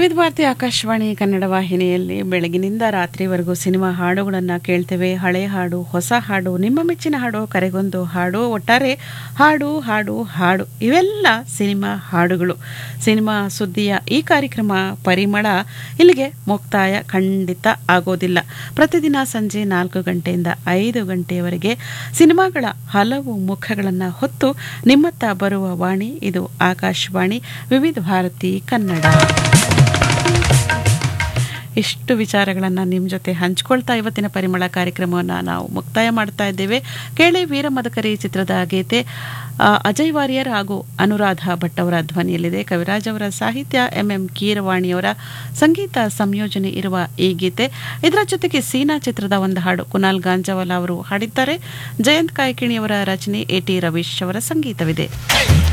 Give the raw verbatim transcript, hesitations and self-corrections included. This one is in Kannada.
ವಿವಿಧ ಭಾರತಿ ಆಕಾಶವಾಣಿ ಕನ್ನಡ ವಾಹಿನಿಯಲ್ಲಿ ಬೆಳಗಿನಿಂದ ರಾತ್ರಿವರೆಗೂ ಸಿನಿಮಾ ಹಾಡುಗಳನ್ನು ಕೇಳ್ತೇವೆ. ಹಳೆ ಹಾಡು, ಹೊಸ ಹಾಡು, ನಿಮ್ಮ ಮೆಚ್ಚಿನ ಹಾಡು, ಕರೆಗೊಂದು ಹಾಡು, ಒಟ್ಟಾರೆ ಹಾಡು ಹಾಡು ಹಾಡು ಇವೆಲ್ಲ ಸಿನಿಮಾ ಹಾಡುಗಳು. ಸಿನಿಮಾ ಸುದ್ದಿಯ ಈ ಕಾರ್ಯಕ್ರಮ ಪರಿಮಳ ಇಲ್ಲಿಗೆ ಮುಕ್ತಾಯ ಖಂಡಿತ ಆಗೋದಿಲ್ಲ. ಪ್ರತಿದಿನ ಸಂಜೆ ನಾಲ್ಕು ಗಂಟೆಯಿಂದ ಐದು ಗಂಟೆಯವರೆಗೆ ಸಿನಿಮಾಗಳ ಹಲವು ಮುಖಗಳನ್ನು ಹೊತ್ತು ನಿಮ್ಮತ್ತ ಬರುವ ವಾಣಿ ಇದು ಆಕಾಶವಾಣಿ ವಿವಿಧ ಭಾರತಿ ಕನ್ನಡ. ಇಷ್ಟು ವಿಚಾರಗಳನ್ನು ನಿಮ್ಮ ಜೊತೆ ಹಂಚ್ಕೊಳ್ತಾ ಇವತ್ತಿನ ಪರಿಮಳ ಕಾರ್ಯಕ್ರಮವನ್ನು ನಾವು ಮುಕ್ತಾಯ ಮಾಡ್ತಾ ಇದ್ದೇವೆ. ಕೇಳಿ ವೀರ ಮದಕರಿ ಚಿತ್ರದ ಗೀತೆ ಅಜಯ್ ವಾರಿಯರ್ ಹಾಗೂ ಅನುರಾಧ ಭಟ್ ಅವರ ಧ್ವನಿಯಲ್ಲಿದೆ. ಕವಿರಾಜ್ ಅವರ ಸಾಹಿತ್ಯ, ಎಂ ಎಂ ಕೀರವಾಣಿಯವರ ಸಂಗೀತ ಸಂಯೋಜನೆ ಇರುವ ಈ ಗೀತೆ. ಇದರ ಜೊತೆಗೆ ಸೀನಾ ಚಿತ್ರದ ಒಂದು ಹಾಡು ಕುನಾಲ್ ಗಾಂಜವಾಲ ಅವರು ಹಾಡಿದ್ದಾರೆ. ಜಯಂತ್ ಕಾಯ್ಕಿಣಿಯವರ ರಚನೆ, ಎ ಟಿ ರವೀಶ್ ಅವರ ಸಂಗೀತವಿದೆ.